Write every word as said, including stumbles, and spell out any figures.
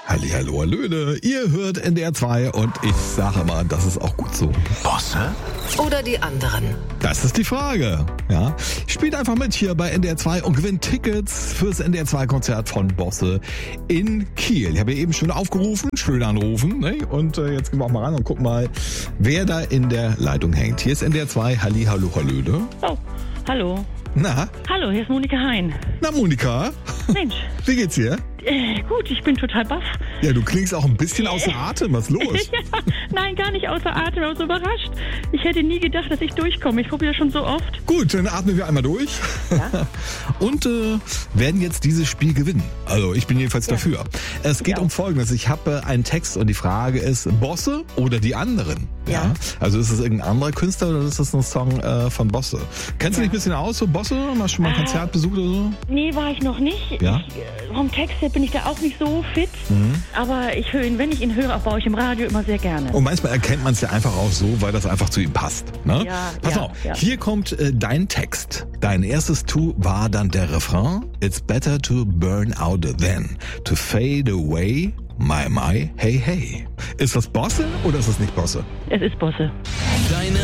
Hallihallo, Hallöle. Ihr hört N D R zwei und ich sage mal, das ist auch gut so. Bosse? Oder die anderen? Das ist die Frage. Ja, spielt einfach mit hier bei N D R zwei und gewinnt Tickets fürs N D R zwei Konzert von Bosse in Kiel. Ich habe ja eben schon aufgerufen, schön anrufen. Ne? Und äh, jetzt gehen wir auch mal ran und gucken mal, wer da in der Leitung hängt. Hier ist N D R zwei. Hallihallo, Hallöle. Oh, hallo. Na? Hallo, hier ist Monika Hein. Na, Monika? Mensch. Wie geht's dir? Äh, gut, ich bin total baff. Ja, du klingst auch ein bisschen außer Atem. Was ist los? ja, nein, gar nicht außer Atem, aber so überrascht. Ich hätte nie gedacht, dass ich durchkomme. Ich probiere das schon so oft. Gut, dann atmen wir einmal durch. Ja. Und äh, werden jetzt dieses Spiel gewinnen. Also ich bin jedenfalls Ja. dafür. Es geht Ja. um Folgendes. Ich habe äh, einen Text und die Frage ist, Bosse oder die anderen? Ja. Also ist es irgendein anderer Künstler oder ist es ein Song äh, von Bosse? Kennst du Ja. dich ein bisschen aus, so Bosse? Hast du schon mal ein Äh, Konzert besucht oder so? Nee, war ich noch nicht. Ja? Ich, äh, vom Text her bin ich da auch nicht so fit. Mhm. Aber ich höre ihn, wenn ich ihn höre, auch bei euch im Radio immer sehr gerne. Und manchmal erkennt man es ja einfach auch so, weil das einfach zu ihm passt. Ne? Ja, Pass ja, auf, ja. hier kommt äh, dein Text. Dein erstes Tu war dann der Refrain. It's better to burn out than to fade away. My, my, hey, hey. Ist das Bosse oder ist das nicht Bosse? Es ist Bosse. Deine